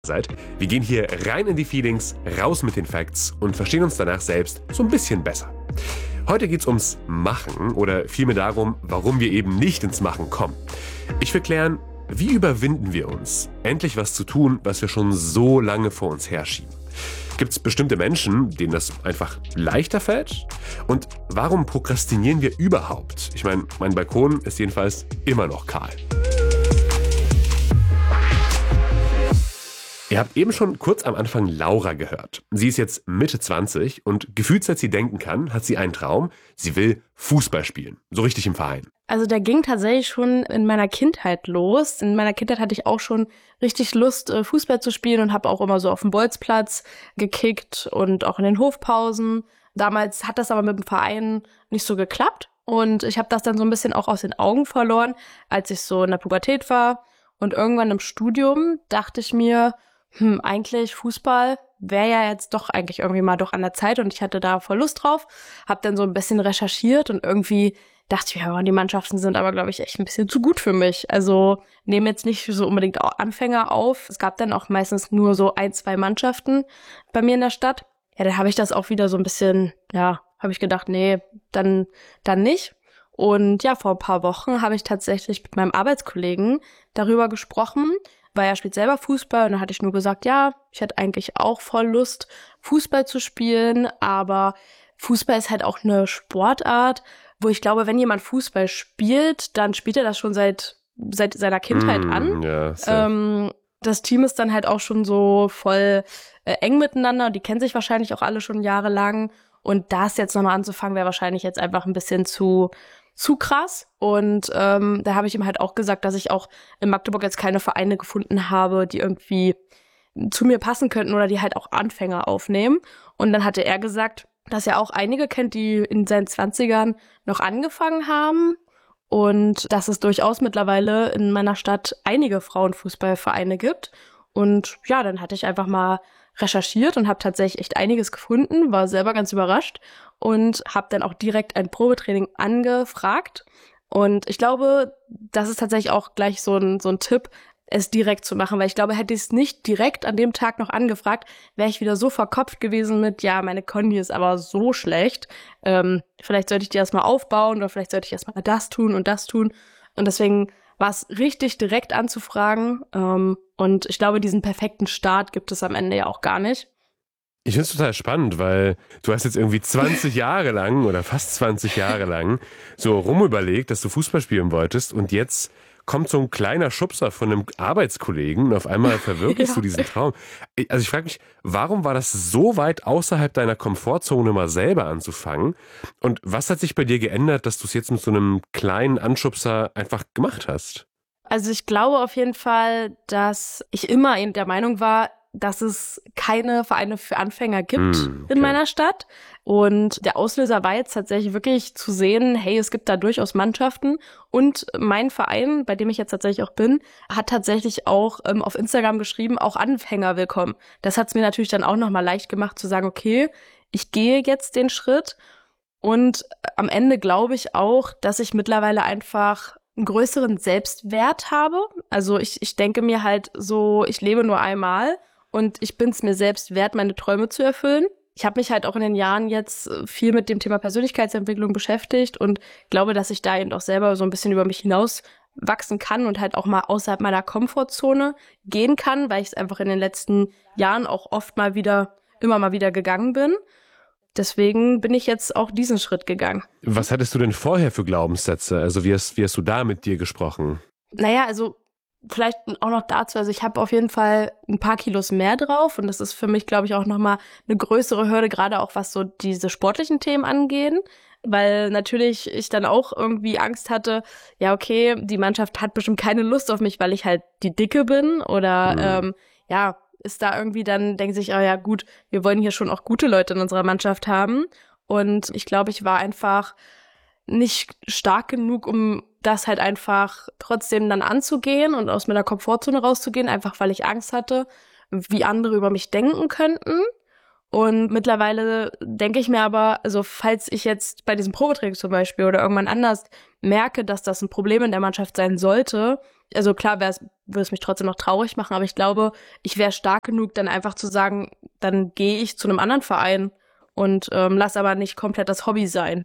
seid. Wir gehen hier rein in die Feelings, raus mit den Facts und verstehen uns danach selbst so ein bisschen besser. Heute geht's ums Machen oder vielmehr darum, warum wir eben nicht ins Machen kommen. Ich will klären, wie überwinden wir uns, endlich was zu tun, was wir schon so lange vor uns herschieben. Gibt es bestimmte Menschen, denen das einfach leichter fällt? Und warum prokrastinieren wir überhaupt? Ich meine, mein Balkon ist jedenfalls immer noch kahl. Ihr habt eben schon kurz am Anfang Laura gehört. Sie ist jetzt Mitte 20 und gefühlt seit sie denken kann, hat sie einen Traum. Sie will Fußball spielen, so richtig im Verein. Also der ging tatsächlich schon in meiner Kindheit los. In meiner Kindheit hatte ich auch schon richtig Lust, Fußball zu spielen und habe auch immer so auf dem Bolzplatz gekickt und auch in den Hofpausen. Damals hat das aber mit dem Verein nicht so geklappt und ich habe das dann so ein bisschen auch aus den Augen verloren, als ich so in der Pubertät war. Und irgendwann im Studium dachte ich mir, eigentlich Fußball wäre ja jetzt doch eigentlich irgendwie mal doch an der Zeit und ich hatte da voll Lust drauf, habe dann so ein bisschen recherchiert und irgendwie dachte ich, ja, die Mannschaften sind aber, glaube ich, echt ein bisschen zu gut für mich. Also nehmen jetzt nicht so unbedingt auch Anfänger auf. Es gab dann auch meistens nur so 1-2 Mannschaften bei mir in der Stadt. Ja, dann habe ich das auch wieder so ein bisschen, habe ich gedacht, nee, dann nicht. Und ja, vor ein paar Wochen habe ich tatsächlich mit meinem Arbeitskollegen darüber gesprochen, weil er spielt selber Fußball und dann hatte ich nur gesagt, ja, ich hätte eigentlich auch voll Lust, Fußball zu spielen, aber Fußball ist halt auch eine Sportart, wo ich glaube, wenn jemand Fußball spielt, dann spielt er das schon seit seiner Kindheit an. Ja, das Team ist dann halt auch schon so voll eng miteinander, die kennen sich wahrscheinlich auch alle schon jahrelang und das jetzt nochmal anzufangen, wäre wahrscheinlich jetzt einfach ein bisschen zu krass und da habe ich ihm halt auch gesagt, dass ich auch in Magdeburg jetzt keine Vereine gefunden habe, die irgendwie zu mir passen könnten oder die halt auch Anfänger aufnehmen. Und dann hatte er gesagt, dass er auch einige kennt, die in seinen 20ern noch angefangen haben und dass es durchaus mittlerweile in meiner Stadt einige Frauenfußballvereine gibt. Und ja, dann hatte ich einfach mal recherchiert und habe tatsächlich echt einiges gefunden, war selber ganz überrascht und habe dann auch direkt ein Probetraining angefragt. Und ich glaube, das ist tatsächlich auch gleich so ein Tipp, es direkt zu machen, weil ich glaube, hätte ich es nicht direkt an dem Tag noch angefragt, wäre ich wieder so verkopft gewesen mit, ja, meine Kondi ist aber so schlecht, vielleicht sollte ich die erstmal aufbauen oder vielleicht sollte ich erstmal das tun und das tun. Und deswegen war es richtig, direkt anzufragen. Und ich glaube, diesen perfekten Start gibt es am Ende ja auch gar nicht. Ich finde es total spannend, weil du hast jetzt irgendwie 20 Jahre lang oder fast 20 Jahre lang so rumüberlegt, dass du Fußball spielen wolltest und jetzt kommt so ein kleiner Schubser von einem Arbeitskollegen und auf einmal verwirklichst du diesen Traum. Also ich frage mich, warum war das so weit außerhalb deiner Komfortzone, mal selber anzufangen? Und was hat sich bei dir geändert, dass du es jetzt mit so einem kleinen Anschubser einfach gemacht hast? Also ich glaube auf jeden Fall, dass ich immer der Meinung war, dass es keine Vereine für Anfänger gibt in meiner Stadt. Und der Auslöser war jetzt tatsächlich wirklich zu sehen, hey, es gibt da durchaus Mannschaften. Und mein Verein, bei dem ich jetzt tatsächlich auch bin, hat tatsächlich auch auf Instagram geschrieben, auch Anfänger willkommen. Das hat es mir natürlich dann auch nochmal leicht gemacht zu sagen, okay, ich gehe jetzt den Schritt. Und am Ende glaube ich auch, dass ich mittlerweile einfach einen größeren Selbstwert habe. Also ich denke mir halt so, ich lebe nur einmal. Und ich bin es mir selbst wert, meine Träume zu erfüllen. Ich habe mich halt auch in den Jahren jetzt viel mit dem Thema Persönlichkeitsentwicklung beschäftigt und glaube, dass ich da eben auch selber so ein bisschen über mich hinaus wachsen kann und halt auch mal außerhalb meiner Komfortzone gehen kann, weil ich es einfach in den letzten Jahren auch immer mal wieder gegangen bin. Deswegen bin ich jetzt auch diesen Schritt gegangen. Was hattest du denn vorher für Glaubenssätze? Also wie hast du da mit dir gesprochen? Naja, also vielleicht auch noch dazu, also ich habe auf jeden Fall ein paar Kilos mehr drauf und das ist für mich, glaube ich, auch nochmal eine größere Hürde, gerade auch was so diese sportlichen Themen angehen, weil natürlich ich dann auch irgendwie Angst hatte, ja okay, die Mannschaft hat bestimmt keine Lust auf mich, weil ich halt die Dicke bin oder ist da irgendwie dann, denken sich, oh ja gut, wir wollen hier schon auch gute Leute in unserer Mannschaft haben und ich glaube, ich war einfach nicht stark genug, um das halt einfach trotzdem dann anzugehen und aus meiner Komfortzone rauszugehen, einfach weil ich Angst hatte, wie andere über mich denken könnten. Und mittlerweile denke ich mir aber, also falls ich jetzt bei diesem Probetraining zum Beispiel oder irgendwann anders merke, dass das ein Problem in der Mannschaft sein sollte, also klar würde es mich trotzdem noch traurig machen, aber ich glaube, ich wäre stark genug, dann einfach zu sagen, dann gehe ich zu einem anderen Verein und lass aber nicht komplett das Hobby sein.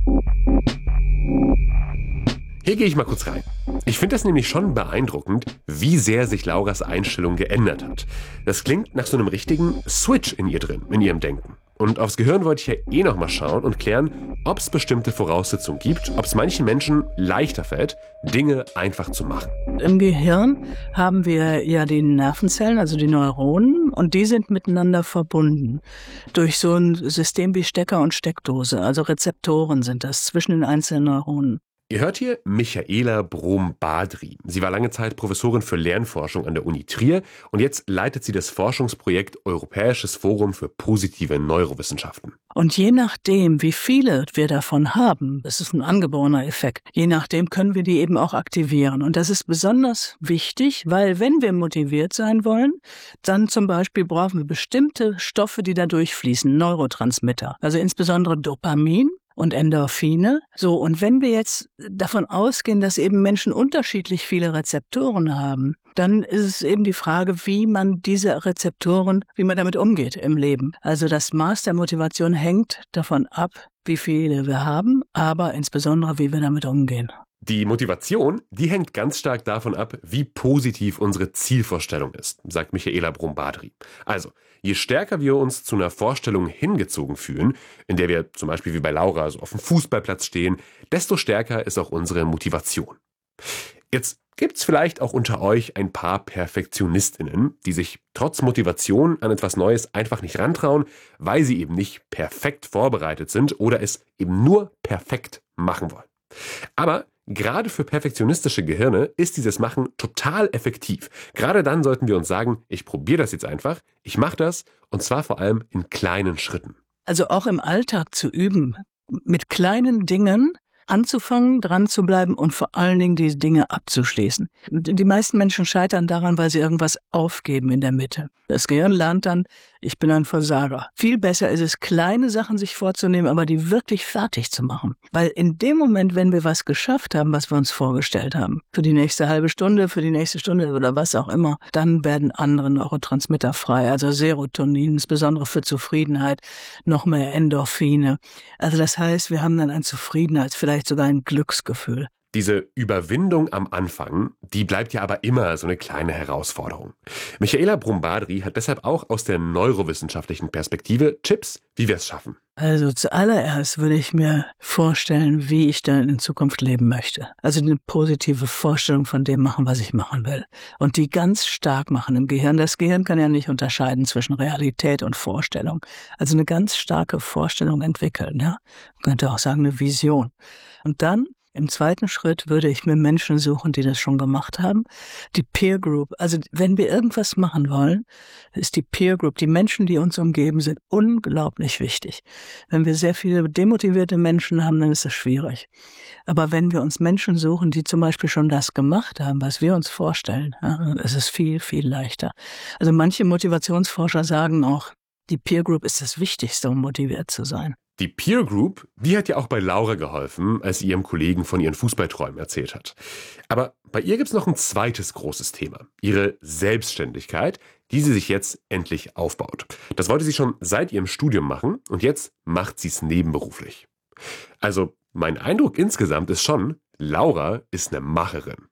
Hier gehe ich mal kurz rein. Ich finde das nämlich schon beeindruckend, wie sehr sich Lauras Einstellung geändert hat. Das klingt nach so einem richtigen Switch in ihr drin, in ihrem Denken. Und aufs Gehirn wollte ich ja noch mal schauen und klären, ob es bestimmte Voraussetzungen gibt, ob es manchen Menschen leichter fällt, Dinge einfach zu machen. Im Gehirn haben wir ja die Nervenzellen, also die Neuronen, und die sind miteinander verbunden durch so ein System wie Stecker und Steckdose, also Rezeptoren sind das zwischen den einzelnen Neuronen. Ihr hört hier Michaela Brom-Badri. Sie war lange Zeit Professorin für Lernforschung an der Uni Trier und jetzt leitet sie das Forschungsprojekt Europäisches Forum für positive Neurowissenschaften. Und je nachdem, wie viele wir davon haben, das ist ein angeborener Effekt, je nachdem können wir die eben auch aktivieren. Und das ist besonders wichtig, weil wenn wir motiviert sein wollen, dann zum Beispiel brauchen wir bestimmte Stoffe, die da durchfließen, Neurotransmitter, also insbesondere Dopamin und Endorphine. So, und wenn wir jetzt davon ausgehen, dass eben Menschen unterschiedlich viele Rezeptoren haben, dann ist es eben die Frage, wie man diese Rezeptoren, wie man damit umgeht im Leben. Also das Maß der Motivation hängt davon ab, wie viele wir haben, aber insbesondere, wie wir damit umgehen. Die Motivation, die hängt ganz stark davon ab, wie positiv unsere Zielvorstellung ist, sagt Michaela Brom-Badri. Also, je stärker wir uns zu einer Vorstellung hingezogen fühlen, in der wir zum Beispiel wie bei Laura so auf dem Fußballplatz stehen, desto stärker ist auch unsere Motivation. Jetzt gibt's vielleicht auch unter euch ein paar PerfektionistInnen, die sich trotz Motivation an etwas Neues einfach nicht rantrauen, weil sie eben nicht perfekt vorbereitet sind oder es eben nur perfekt machen wollen. Aber gerade für perfektionistische Gehirne ist dieses Machen total effektiv. Gerade dann sollten wir uns sagen, ich probiere das jetzt einfach, ich mache das und zwar vor allem in kleinen Schritten. Also auch im Alltag zu üben, mit kleinen Dingen anzufangen, dran zu bleiben und vor allen Dingen die Dinge abzuschließen. Die meisten Menschen scheitern daran, weil sie irgendwas aufgeben in der Mitte. Das Gehirn lernt dann, ich bin ein Versager. Viel besser ist es, kleine Sachen sich vorzunehmen, aber die wirklich fertig zu machen. Weil in dem Moment, wenn wir was geschafft haben, was wir uns vorgestellt haben, für die nächste halbe Stunde, für die nächste Stunde oder was auch immer, dann werden andere Neurotransmitter frei, also Serotonin, insbesondere für Zufriedenheit, noch mehr Endorphine. Also das heißt, wir haben dann ein Zufriedenheits-, vielleicht sogar ein Glücksgefühl. Diese Überwindung am Anfang, die bleibt ja aber immer so eine kleine Herausforderung. Michaela Brom-Badri hat deshalb auch aus der neurowissenschaftlichen Perspektive Tipps, wie wir es schaffen. Also zuallererst würde ich mir vorstellen, wie ich dann in Zukunft leben möchte. Also eine positive Vorstellung von dem machen, was ich machen will. Und die ganz stark machen im Gehirn. Das Gehirn kann ja nicht unterscheiden zwischen Realität und Vorstellung. Also eine ganz starke Vorstellung entwickeln, ja. Man könnte auch sagen, eine Vision. Und dann im zweiten Schritt würde ich mir Menschen suchen, die das schon gemacht haben. Die Peer Group, also wenn wir irgendwas machen wollen, ist die Peer Group, die Menschen, die uns umgeben, sind unglaublich wichtig. Wenn wir sehr viele demotivierte Menschen haben, dann ist das schwierig. Aber wenn wir uns Menschen suchen, die zum Beispiel schon das gemacht haben, was wir uns vorstellen, ja, ist es viel, viel leichter. Also manche Motivationsforscher sagen auch, die Peer Group ist das Wichtigste, um motiviert zu sein. Die Peer Group, die hat ja auch bei Laura geholfen, als sie ihrem Kollegen von ihren Fußballträumen erzählt hat. Aber bei ihr gibt's noch ein zweites großes Thema. Ihre Selbstständigkeit, die sie sich jetzt endlich aufbaut. Das wollte sie schon seit ihrem Studium machen und jetzt macht sie es nebenberuflich. Also mein Eindruck insgesamt ist schon, Laura ist eine Macherin.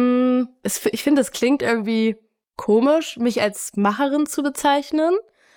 Ich finde, es klingt irgendwie komisch, mich als Macherin zu bezeichnen.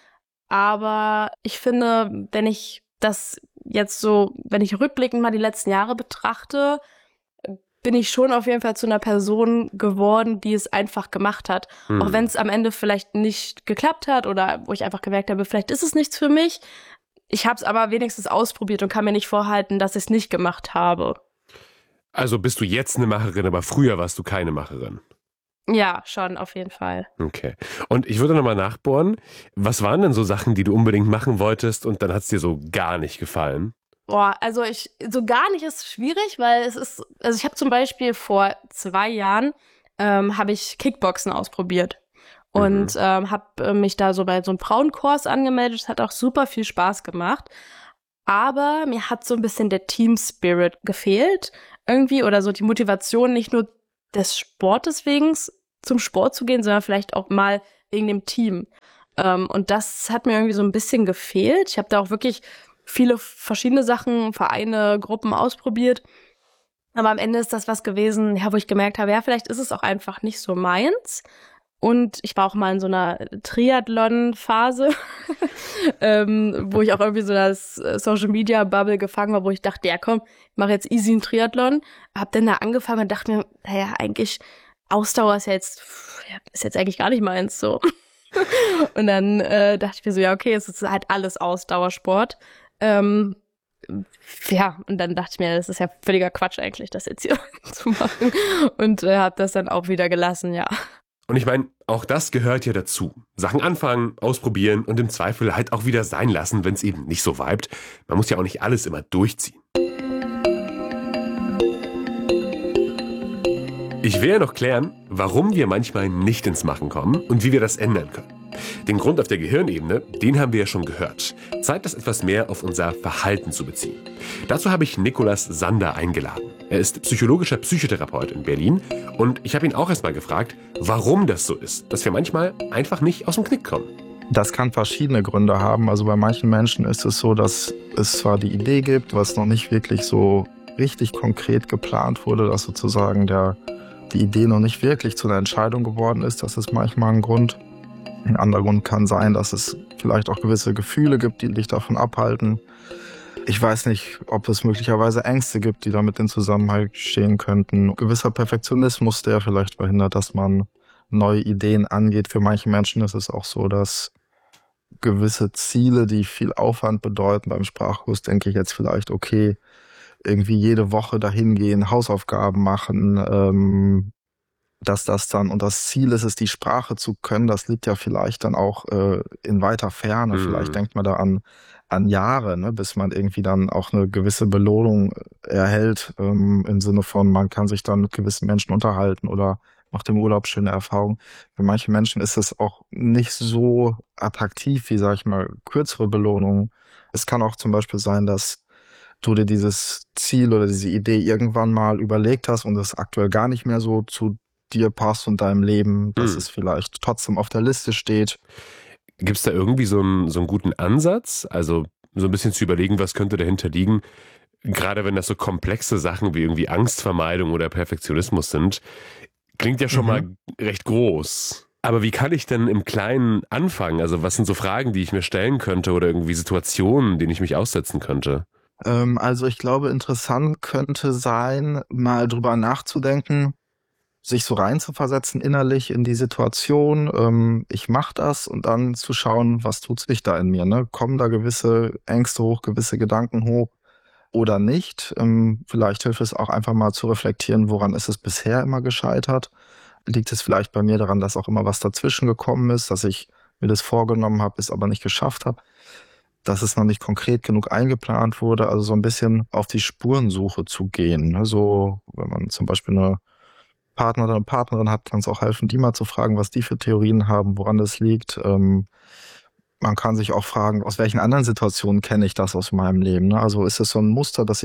Aber ich finde, wenn ich rückblickend mal die letzten Jahre betrachte, bin ich schon auf jeden Fall zu einer Person geworden, die es einfach gemacht hat. Auch wenn es am Ende vielleicht nicht geklappt hat oder wo ich einfach gemerkt habe, vielleicht ist es nichts für mich. Ich habe es aber wenigstens ausprobiert und kann mir nicht vorhalten, dass ich es nicht gemacht habe. Also bist du jetzt eine Macherin, aber früher warst du keine Macherin? Ja, schon, auf jeden Fall. Okay. Und ich würde nochmal nachbohren, was waren denn so Sachen, die du unbedingt machen wolltest und dann hat es dir so gar nicht gefallen? Boah, also so gar nicht ist schwierig, weil ich habe zum Beispiel vor 2 Jahren habe ich Kickboxen ausprobiert. Und habe mich da so bei so einem Frauenkurs angemeldet. Es hat auch super viel Spaß gemacht. Aber mir hat so ein bisschen der Team-Spirit gefehlt irgendwie oder so die Motivation, nicht nur des Sportes wegen zum Sport zu gehen, sondern vielleicht auch mal wegen dem Team. Und das hat mir irgendwie so ein bisschen gefehlt. Ich habe da auch wirklich viele verschiedene Sachen, Vereine, Gruppen ausprobiert. Aber am Ende ist das was gewesen, ja, wo ich gemerkt habe, ja, vielleicht ist es auch einfach nicht so meins. Und ich war auch mal in so einer Triathlon-Phase, wo ich auch irgendwie so das Social-Media-Bubble gefangen war, wo ich dachte, ja komm, ich mache jetzt easy einen Triathlon. Hab dann da angefangen und dachte mir, naja, eigentlich Ausdauer ist jetzt eigentlich gar nicht meins so. Und dann dachte ich mir so, ja okay, es ist halt alles Ausdauersport. Ja, und dann dachte ich mir, das ist ja völliger Quatsch eigentlich, das jetzt hier zu machen. Und habe das dann auch wieder gelassen, ja. Und ich meine, auch das gehört ja dazu. Sachen anfangen, ausprobieren und im Zweifel halt auch wieder sein lassen, wenn es eben nicht so vibet. Man muss ja auch nicht alles immer durchziehen. Ich will ja noch klären, warum wir manchmal nicht ins Machen kommen und wie wir das ändern können. Den Grund auf der Gehirnebene, den haben wir ja schon gehört. Zeit, das etwas mehr auf unser Verhalten zu beziehen. Dazu habe ich Nikolaus Sander eingeladen. Er ist psychologischer Psychotherapeut in Berlin und ich habe ihn auch erstmal gefragt, warum das so ist, dass wir manchmal einfach nicht aus dem Knick kommen. Das kann verschiedene Gründe haben. Also bei manchen Menschen ist es so, dass es zwar die Idee gibt, was noch nicht wirklich so richtig konkret geplant wurde, dass sozusagen die Idee noch nicht wirklich zu einer Entscheidung geworden ist. Das ist manchmal ein Grund. Ein anderer Grund kann sein, dass es vielleicht auch gewisse Gefühle gibt, die dich davon abhalten. Ich weiß nicht, ob es möglicherweise Ängste gibt, die damit in Zusammenhang stehen könnten. Ein gewisser Perfektionismus, der vielleicht verhindert, dass man neue Ideen angeht. Für manche Menschen ist es auch so, dass gewisse Ziele, die viel Aufwand bedeuten, beim Sprachkurs denke ich jetzt vielleicht, okay, irgendwie jede Woche dahin gehen, Hausaufgaben machen, dass das dann, und das Ziel ist es, die Sprache zu können, das liegt ja vielleicht dann auch in weiter Ferne. Vielleicht denkt man da an Jahre, ne, bis man irgendwie dann auch eine gewisse Belohnung erhält, im Sinne von, man kann sich dann mit gewissen Menschen unterhalten oder macht im Urlaub schöne Erfahrungen. Für manche Menschen ist es auch nicht so attraktiv wie, sag ich mal, kürzere Belohnungen. Es kann auch zum Beispiel sein, dass du dir dieses Ziel oder diese Idee irgendwann mal überlegt hast und es aktuell gar nicht mehr so zu dir passt und deinem Leben, dass es vielleicht trotzdem auf der Liste steht. Gibt es da irgendwie so einen guten Ansatz? Also so ein bisschen zu überlegen, was könnte dahinter liegen? Gerade wenn das so komplexe Sachen wie irgendwie Angstvermeidung oder Perfektionismus sind, klingt ja schon mal recht groß. Aber wie kann ich denn im Kleinen anfangen? Also was sind so Fragen, die ich mir stellen könnte oder irgendwie Situationen, denen ich mich aussetzen könnte? Also ich glaube, interessant könnte sein, mal drüber nachzudenken, sich so reinzuversetzen innerlich in die Situation, ich mache das und dann zu schauen, was tut sich da in mir, ne? Kommen da gewisse Ängste hoch, gewisse Gedanken hoch oder nicht? Vielleicht hilft es auch einfach mal zu reflektieren, woran ist es bisher immer gescheitert? Liegt es vielleicht bei mir daran, dass auch immer was dazwischen gekommen ist, dass ich mir das vorgenommen habe, es aber nicht geschafft habe, dass es noch nicht konkret genug eingeplant wurde, also so ein bisschen auf die Spurensuche zu gehen, ne? So, wenn man zum Beispiel eine Partner oder eine Partnerin hat, kann es auch helfen, die mal zu fragen, was die für Theorien haben, woran das liegt. Man kann sich auch fragen, aus welchen anderen Situationen kenne ich das aus meinem Leben, ne? Also ist es so ein Muster, dass mir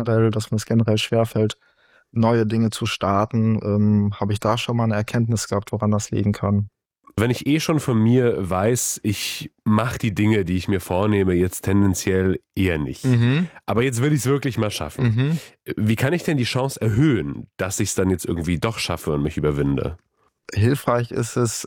es generell schwerfällt, neue Dinge zu starten? Habe ich da schon mal eine Erkenntnis gehabt, woran das liegen kann? Wenn ich schon von mir weiß, ich mache die Dinge, die ich mir vornehme, jetzt tendenziell eher nicht. Aber jetzt will ich es wirklich mal schaffen. Wie kann ich denn die Chance erhöhen, dass ich es dann jetzt irgendwie doch schaffe und mich überwinde? Hilfreich ist es,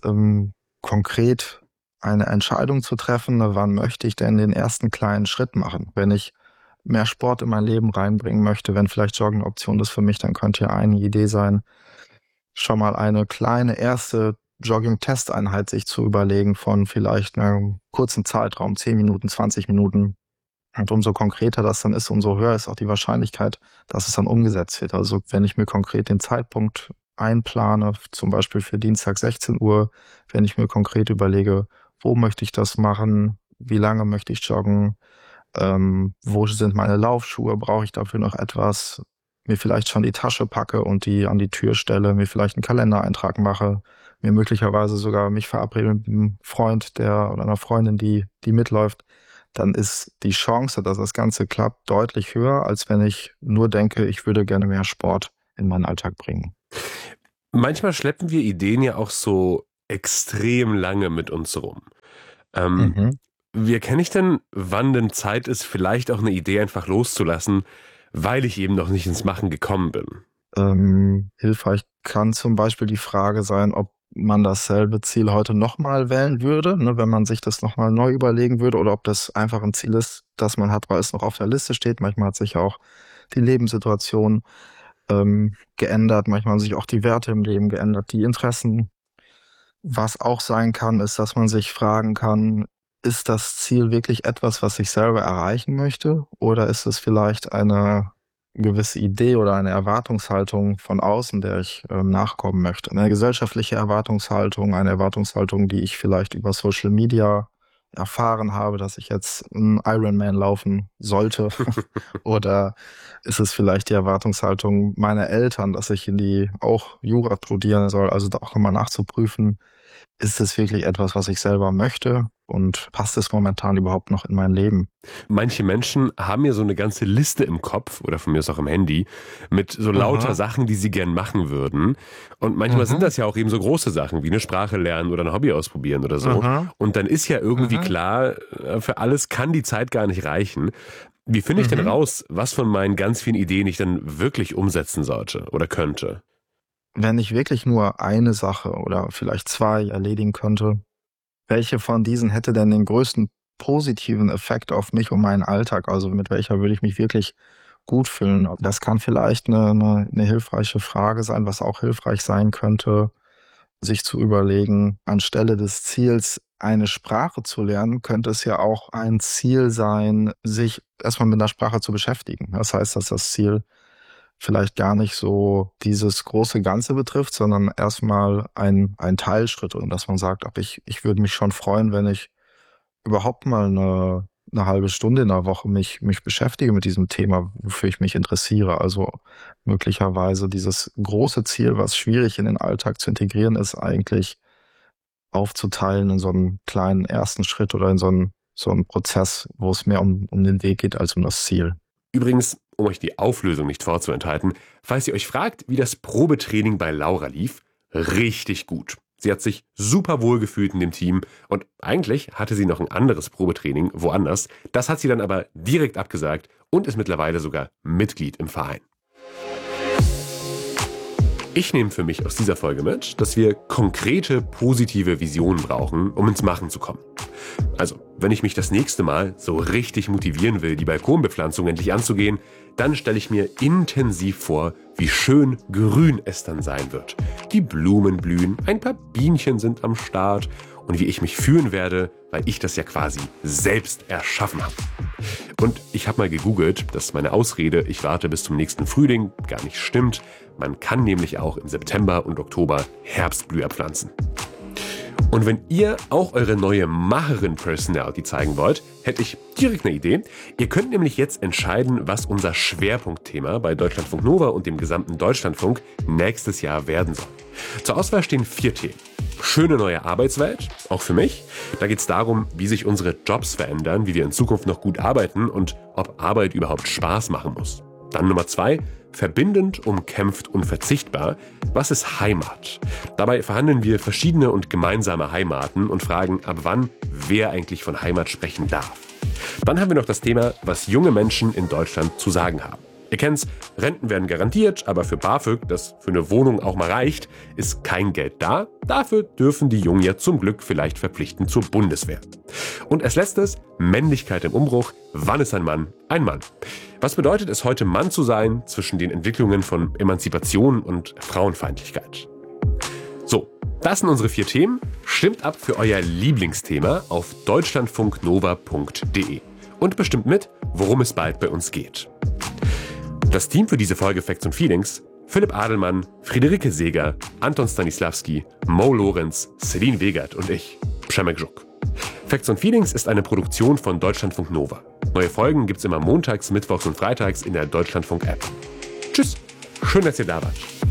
konkret eine Entscheidung zu treffen, wann möchte ich denn den ersten kleinen Schritt machen. Wenn ich mehr Sport in mein Leben reinbringen möchte, wenn vielleicht Joggen eine Option ist für mich, dann könnte ja eine Idee sein, schon mal eine kleine erste Jogging-Testeinheit sich zu überlegen von vielleicht einem kurzen Zeitraum, 10 Minuten, 20 Minuten. Und umso konkreter das dann ist, umso höher ist auch die Wahrscheinlichkeit, dass es dann umgesetzt wird. Also wenn ich mir konkret den Zeitpunkt einplane, zum Beispiel für Dienstag 16 Uhr, wenn ich mir konkret überlege, wo möchte ich das machen, wie lange möchte ich joggen, wo sind meine Laufschuhe, brauche ich dafür noch etwas, mir vielleicht schon die Tasche packe und die an die Tür stelle, mir vielleicht einen Kalendereintrag mache, mir möglicherweise sogar mich verabrede mit einem Freund oder einer Freundin, die mitläuft, dann ist die Chance, dass das Ganze klappt, deutlich höher, als wenn ich nur denke, ich würde gerne mehr Sport in meinen Alltag bringen. Manchmal schleppen wir Ideen ja auch so extrem lange mit uns rum. Wie erkenne ich denn, wann denn Zeit ist, vielleicht auch eine Idee einfach loszulassen, weil ich eben noch nicht ins Machen gekommen bin? Hilfreich kann zum Beispiel die Frage sein, ob man dasselbe Ziel heute nochmal wählen würde, ne, wenn man sich das nochmal neu überlegen würde, oder ob das einfach ein Ziel ist, das man hat, weil es noch auf der Liste steht. Manchmal hat sich auch die Lebenssituation geändert, manchmal haben sich auch die Werte im Leben geändert, die Interessen. Was auch sein kann, ist, dass man sich fragen kann, ist das Ziel wirklich etwas, was ich selber erreichen möchte, oder ist es vielleicht eine gewisse Idee oder eine Erwartungshaltung von außen, der ich nachkommen möchte? Eine gesellschaftliche Erwartungshaltung, eine Erwartungshaltung, die ich vielleicht über Social Media erfahren habe, dass ich jetzt einen Ironman laufen sollte. Oder ist es vielleicht die Erwartungshaltung meiner Eltern, dass ich auch Jura studieren soll, also da auch nochmal nachzuprüfen, ist es wirklich etwas, was ich selber möchte, und passt es momentan überhaupt noch in mein Leben? Manche Menschen haben ja so eine ganze Liste im Kopf oder von mir aus auch im Handy mit so lauter Sachen, die sie gern machen würden. Und manchmal sind das ja auch eben so große Sachen wie eine Sprache lernen oder ein Hobby ausprobieren oder so. Und dann ist ja irgendwie klar, für alles kann die Zeit gar nicht reichen. Wie finde ich denn raus, was von meinen ganz vielen Ideen ich dann wirklich umsetzen sollte oder könnte? Wenn ich wirklich nur eine Sache oder vielleicht 2 erledigen könnte, welche von diesen hätte denn den größten positiven Effekt auf mich und meinen Alltag? Also mit welcher würde ich mich wirklich gut fühlen? Das kann vielleicht eine hilfreiche Frage sein. Was auch hilfreich sein könnte, sich zu überlegen, anstelle des Ziels, eine Sprache zu lernen, könnte es ja auch ein Ziel sein, sich erstmal mit einer Sprache zu beschäftigen. Das heißt, dass das Ziel vielleicht gar nicht so dieses große Ganze betrifft, sondern erstmal ein Teilschritt, und dass man sagt, ich würde mich schon freuen, wenn ich überhaupt mal eine halbe Stunde in der Woche mich beschäftige mit diesem Thema, wofür ich mich interessiere. Also möglicherweise dieses große Ziel, was schwierig in den Alltag zu integrieren ist, eigentlich aufzuteilen in so einen kleinen ersten Schritt oder in so einen Prozess, wo es mehr um den Weg geht als um das Ziel. Übrigens, um euch die Auflösung nicht vorzuenthalten, falls ihr euch fragt, wie das Probetraining bei Laura lief, richtig gut. Sie hat sich super wohl gefühlt in dem Team und eigentlich hatte sie noch ein anderes Probetraining woanders. Das hat sie dann aber direkt abgesagt und ist mittlerweile sogar Mitglied im Verein. Ich nehme für mich aus dieser Folge mit, dass wir konkrete, positive Visionen brauchen, um ins Machen zu kommen. Also, wenn ich mich das nächste Mal so richtig motivieren will, die Balkonbepflanzung endlich anzugehen, dann stelle ich mir intensiv vor, wie schön grün es dann sein wird. Die Blumen blühen, ein paar Bienchen sind am Start und wie ich mich fühlen werde, weil ich das ja quasi selbst erschaffen habe. Und ich habe mal gegoogelt, dass meine Ausrede, ich warte bis zum nächsten Frühling, gar nicht stimmt. Man kann nämlich auch im September und Oktober Herbstblüher pflanzen. Und wenn ihr auch eure neue Macherin-Personality zeigen wollt, hätte ich direkt eine Idee. Ihr könnt nämlich jetzt entscheiden, was unser Schwerpunktthema bei Deutschlandfunk Nova und dem gesamten Deutschlandfunk nächstes Jahr werden soll. Zur Auswahl stehen 4 Themen. Schöne neue Arbeitswelt, auch für mich. Da geht es darum, wie sich unsere Jobs verändern, wie wir in Zukunft noch gut arbeiten und ob Arbeit überhaupt Spaß machen muss. Dann Nummer 2, verbindend, umkämpft, unverzichtbar. Was ist Heimat? Dabei verhandeln wir verschiedene und gemeinsame Heimaten und fragen, ab wann wer eigentlich von Heimat sprechen darf. Dann haben wir noch das Thema, was junge Menschen in Deutschland zu sagen haben. Ihr kennt's, Renten werden garantiert, aber für BAföG, das für eine Wohnung auch mal reicht, ist kein Geld da. Dafür dürfen die Jungen ja zum Glück vielleicht verpflichten zur Bundeswehr. Und als letztes, Männlichkeit im Umbruch. Wann ist ein Mann ein Mann? Was bedeutet es, heute Mann zu sein zwischen den Entwicklungen von Emanzipation und Frauenfeindlichkeit? So, das sind unsere 4 Themen. Stimmt ab für euer Lieblingsthema auf deutschlandfunknova.de und bestimmt mit, worum es bald bei uns geht. Das Team für diese Folge Facts und Feelings: Philipp Adelmann, Friederike Seeger, Anton Stanislawski, Mo Lorenz, Celine Wegert und ich, Przemek Żuk. Facts und Feelings ist eine Produktion von Deutschlandfunk Nova. Neue Folgen gibt's immer montags, mittwochs und freitags in der Deutschlandfunk-App. Tschüss, schön, dass ihr da wart.